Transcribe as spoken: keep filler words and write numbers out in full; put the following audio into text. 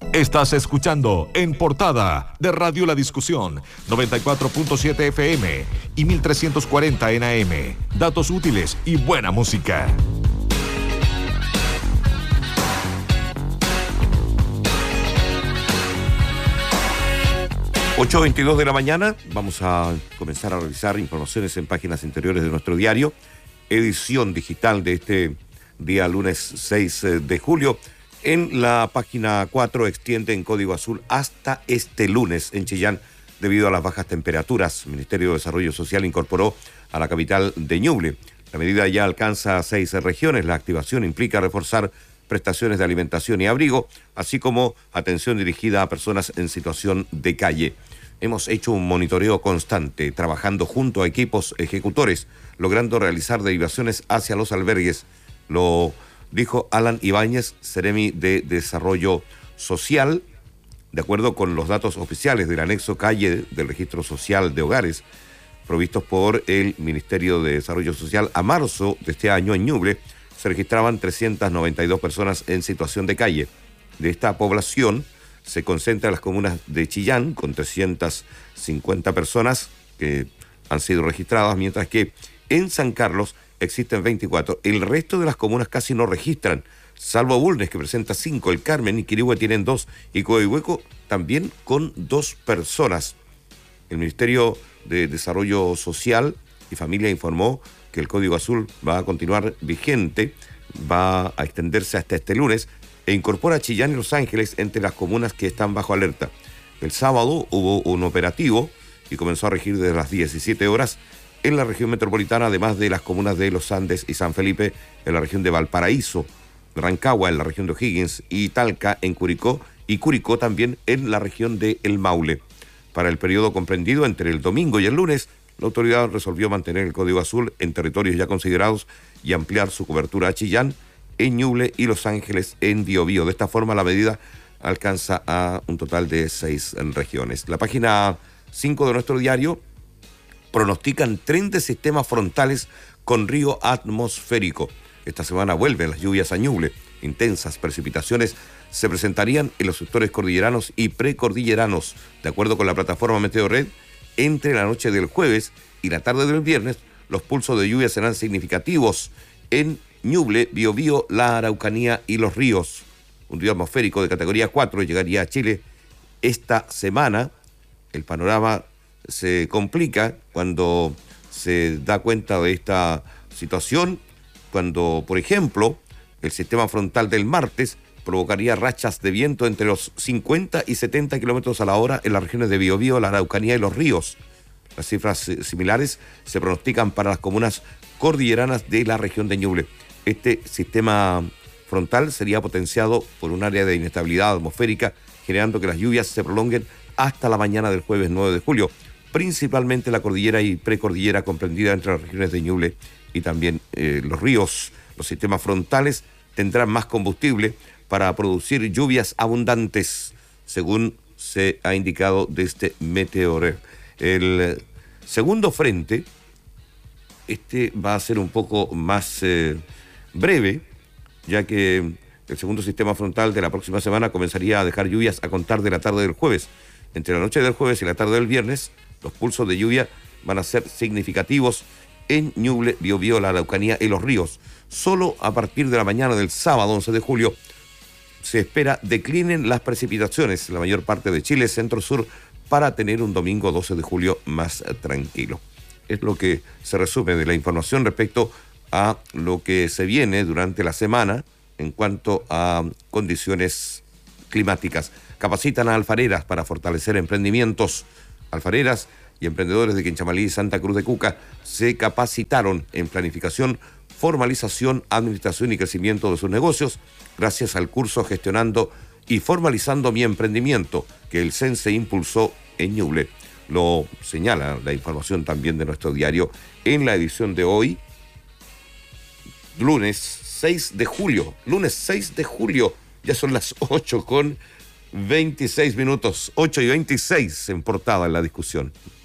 Estás escuchando En Portada de Radio La Discusión, noventa y cuatro punto siete F M y mil trescientos cuarenta en A M. Datos útiles y buena música. ocho veintidós de la mañana, vamos a comenzar a revisar informaciones en páginas interiores de nuestro diario, edición digital de este día lunes seis de julio. En la página cuatro extiende en código azul hasta este lunes en Chillán debido a las bajas temperaturas. El Ministerio de Desarrollo Social incorporó a la capital de Ñuble. La medida ya alcanza seis regiones. La activación implica reforzar prestaciones de alimentación y abrigo, así como atención dirigida a personas en situación de calle. Hemos hecho un monitoreo constante, trabajando junto a equipos ejecutores, logrando realizar derivaciones hacia los albergues. Lo dijo Alan Ibáñez, Seremi de Desarrollo Social. De acuerdo con los datos oficiales del anexo calle del Registro Social de Hogares, provistos por el Ministerio de Desarrollo Social, a marzo de este año en Ñuble se registraban trescientas noventa y dos personas en situación de calle. De esta población se concentra las comunas de Chillán, con trescientas cincuenta personas que han sido registradas, mientras que en San Carlos existen veinticuatro. El resto de las comunas casi no registran, salvo Bulnes, que presenta cinco, El Carmen y Quirihue tienen dos, y Coihueco también con dos personas. El Ministerio de Desarrollo Social y Familia informó que el Código Azul va a continuar vigente, va a extenderse hasta este lunes, e incorpora a Chillán y Los Ángeles entre las comunas que están bajo alerta. El sábado hubo un operativo y comenzó a regir desde las diecisiete horas en la región metropolitana, además de las comunas de Los Andes y San Felipe en la región de Valparaíso, Rancagua en la región de O'Higgins y Talca en Curicó, y Curicó también en la región de El Maule. Para el periodo comprendido entre el domingo y el lunes, la autoridad resolvió mantener el Código Azul en territorios ya considerados y ampliar su cobertura a Chillán, en Ñuble y Los Ángeles en Biobío. De esta forma la medida alcanza a un total de seis regiones. La página cinco de nuestro diario pronostican tren de sistemas frontales con río atmosférico. Esta semana vuelven las lluvias a Ñuble. Intensas precipitaciones se presentarían en los sectores cordilleranos y precordilleranos. De acuerdo con la plataforma Meteorred, entre la noche del jueves y la tarde del viernes, los pulsos de lluvia serán significativos en Ñuble, Biobío, la Araucanía y los ríos. Un río atmosférico de categoría cuatro llegaría a Chile esta semana. El panorama se complica cuando se da cuenta de esta situación, cuando, por ejemplo, el sistema frontal del martes provocaría rachas de viento entre los cincuenta y setenta kilómetros a la hora en las regiones de Biobío, la Araucanía y los ríos. Las cifras similares se pronostican para las comunas cordilleranas de la región de Ñuble. Este sistema frontal sería potenciado por un área de inestabilidad atmosférica, generando que las lluvias se prolonguen hasta la mañana del jueves nueve de julio, principalmente la cordillera y precordillera comprendida entre las regiones de Ñuble y también eh, los ríos. Los sistemas frontales tendrán más combustible para producir lluvias abundantes, según se ha indicado desde Meteorred. El segundo frente, este va a ser un poco más eh, breve, ya que el segundo sistema frontal de la próxima semana comenzaría a dejar lluvias a contar de la tarde del jueves. Entre la noche del jueves y la tarde del viernes, los pulsos de lluvia van a ser significativos en Ñuble, Biobío, la Araucanía y los ríos. Solo a partir de la mañana del sábado once de julio se espera declinen las precipitaciones en la mayor parte de Chile, centro-sur, para tener un domingo doce de julio más tranquilo. Es lo que se resume de la información respecto a lo que se viene durante la semana en cuanto a condiciones climáticas. Capacitan a alfareras para fortalecer emprendimientos. Alfareras y emprendedores de Quinchamalí y Santa Cruz de Cuca se capacitaron en planificación, formalización, administración y crecimiento de sus negocios gracias al curso Gestionando y Formalizando mi Emprendimiento que el CENSE impulsó en Ñuble. Lo señala la información también de nuestro diario en la edición de hoy, lunes seis de julio. Lunes seis de julio, ya son las ocho con veintiséis minutos, ocho y veintiséis en portada en la discusión.